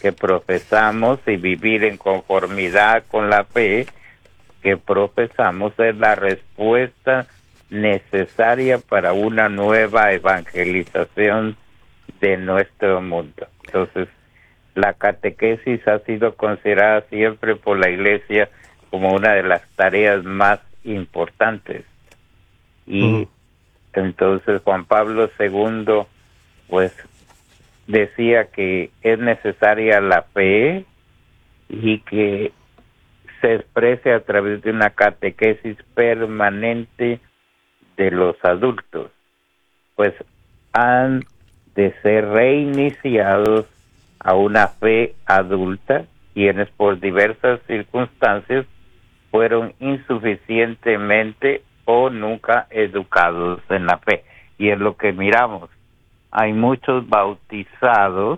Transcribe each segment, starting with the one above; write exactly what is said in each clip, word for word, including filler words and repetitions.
que profesamos y vivir en conformidad con la fe que profesamos es la respuesta necesaria para una nueva evangelización de nuestro mundo. Entonces, la catequesis ha sido considerada siempre por la Iglesia como una de las tareas más importantes. Y uh-huh. entonces Juan Pablo segundo, pues, decía que es necesaria la fe y que se exprese a través de una catequesis permanente de los adultos, pues han de ser reiniciados a una fe adulta, quienes por diversas circunstancias fueron insuficientemente o nunca educados en la fe. Y es lo que miramos. Hay muchos bautizados,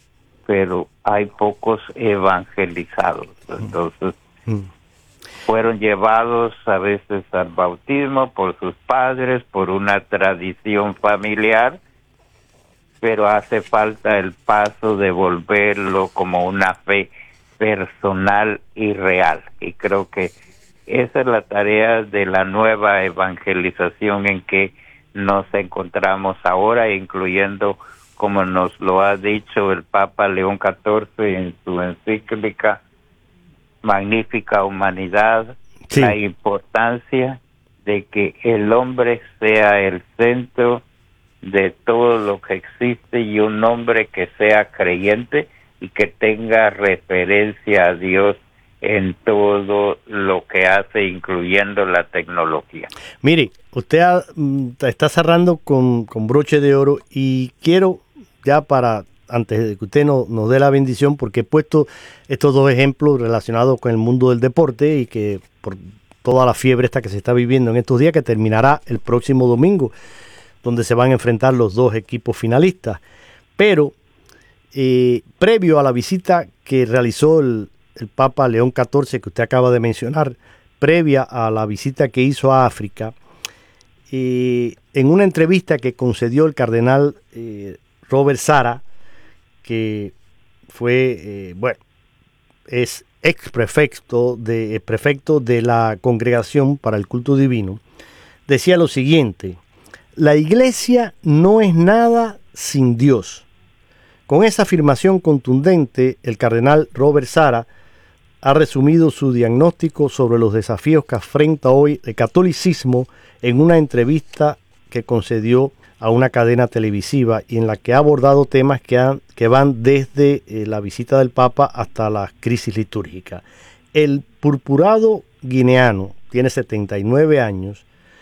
pero hay pocos evangelizados. Entonces, mm. fueron llevados a veces al bautismo por sus padres, por una tradición familiar, pero hace falta el paso de volverlo como una fe personal y real. Y creo que esa es la tarea de la nueva evangelización en que nos encontramos ahora, incluyendo, como nos lo ha dicho el Papa León catorce en su encíclica Magnífica Humanidad, sí. la importancia de que el hombre sea el centro de todo lo que existe y un hombre que sea creyente y que tenga referencia a Dios en todo lo que hace, incluyendo la tecnología. Mire, usted ha, está cerrando con, con broche de oro y quiero ya para, antes de que usted no, nos dé la bendición, porque he puesto estos dos ejemplos relacionados con el mundo del deporte y que por toda la fiebre esta que se está viviendo en estos días, que terminará el próximo domingo, donde se van a enfrentar los dos equipos finalistas. Pero eh, previo a la visita que realizó el, el Papa León catorce, que usted acaba de mencionar, previa a la visita que hizo a África, eh, en una entrevista que concedió el cardenal eh, Robert Sara, que fue, eh, bueno, es ex prefecto de, eh, prefecto de la Congregación para el Culto Divino, decía lo siguiente: la Iglesia no es nada sin Dios. Con esa afirmación contundente, el cardenal Robert Sara ha resumido su diagnóstico sobre los desafíos que afronta hoy el catolicismo en una entrevista que concedió a una cadena televisiva y en la que ha abordado temas que, han, que van desde eh, la visita del Papa hasta la crisis litúrgica. El purpurado guineano tiene setenta y nueve años,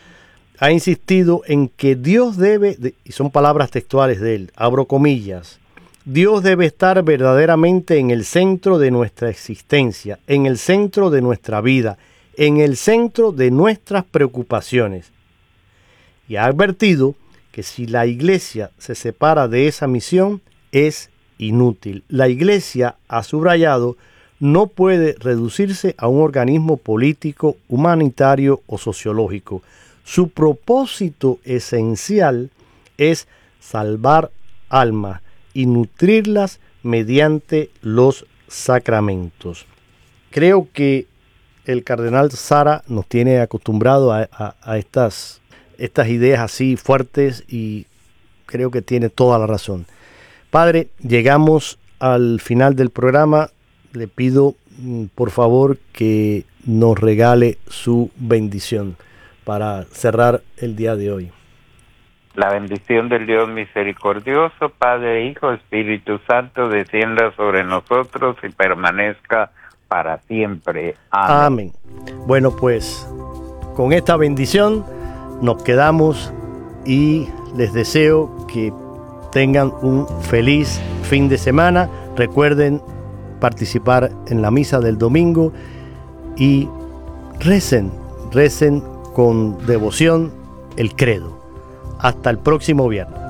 ha insistido en que Dios debe, de, y son palabras textuales de él, abro comillas, Dios debe estar verdaderamente en el centro de nuestra existencia, en el centro de nuestra vida, en el centro de nuestras preocupaciones. Y ha advertido que si la Iglesia se separa de esa misión, es inútil. La Iglesia, ha subrayado, no puede reducirse a un organismo político, humanitario o sociológico. Su propósito esencial es salvar almas y nutrirlas mediante los sacramentos. Creo que el cardenal Sara nos tiene acostumbrado a, a, a estas, estas ideas así fuertes y creo que tiene toda la razón. Padre, llegamos al final del programa. Le pido, por favor, que nos regale su bendición para cerrar el día de hoy. La bendición del Dios misericordioso, Padre, Hijo, Espíritu Santo, descienda sobre nosotros y permanezca para siempre. Amén. Amén. Bueno, pues con esta bendición nos quedamos y les deseo que tengan un feliz fin de semana. Recuerden participar en la misa del domingo y recen, recen con devoción el credo. Hasta el próximo viernes.